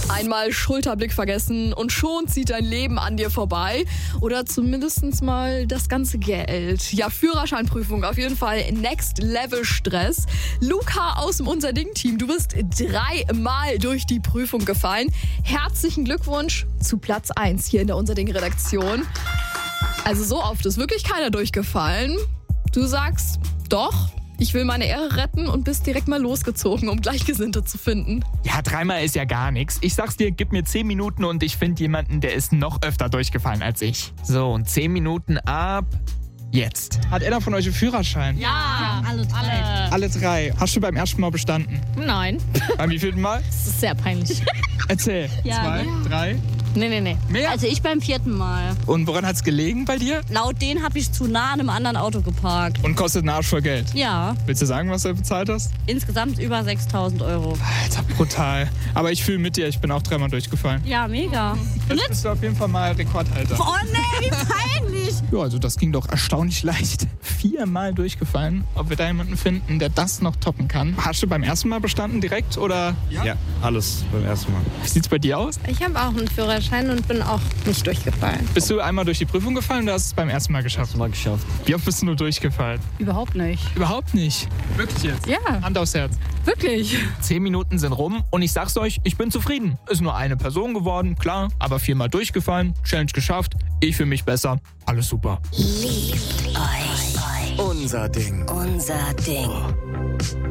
Einmal Schulterblick vergessen und schon zieht dein Leben an dir vorbei. Oder zumindest mal das ganze Geld. Ja, Führerscheinprüfung auf jeden Fall Next Level Stress. Luca aus dem Unser Ding-Team, du bist 3-mal durch die Prüfung gefallen. Herzlichen Glückwunsch zu Platz 1 hier in der Unser Ding-Redaktion. Also so oft ist wirklich keiner durchgefallen. Du sagst, doch, ich will meine Ehre retten und bist direkt mal losgezogen, um Gleichgesinnte zu finden. Ja, 3-mal ist ja gar nichts. Ich sag's dir, gib mir 10 Minuten und ich finde jemanden, der ist noch öfter durchgefallen als ich. So, und 10 Minuten ab jetzt. Hat einer von euch einen Führerschein? Ja, alle drei. Alle 3. Hast du beim ersten Mal bestanden? Nein, Beim wievielten Mal? das ist sehr peinlich. Erzähl. Ja, 2, 3. Nee. Mehr? Also ich beim 4. Mal. Und woran hat's gelegen bei dir? Laut denen habe ich zu nah an einem anderen Auto geparkt. Und kostet einen Arsch voll Geld. Ja, Willst du sagen, was du bezahlt hast? insgesamt über 6.000 Euro. Alter, brutal. Aber ich fühle mit dir, ich bin auch 3-mal durchgefallen. Ja, mega. Jetzt bist du auf jeden Fall mal Rekordhalter. Oh nee, wie peinlich. Ja, also das ging doch erstaunlich leicht. 4-mal durchgefallen. Ob wir da jemanden finden, der das noch toppen kann. Hast du beim ersten Mal bestanden direkt oder? Ja, alles beim ersten Mal. Wie sieht's bei dir aus? Ich habe auch einen Führerschein und bin auch nicht durchgefallen. Bist du einmal durch die Prüfung gefallen oder hast du es beim ersten Mal geschafft? Mal geschafft. Wie oft bist du nur durchgefallen? Überhaupt nicht. Überhaupt nicht. Wirklich jetzt? Ja, Hand aufs Herz. wirklich. 10 Minuten sind rum und ich sag's euch, ich bin zufrieden. Ist nur eine Person geworden, klar, aber 4-mal durchgefallen, Challenge geschafft, ich fühle mich besser, alles super. Unser Ding.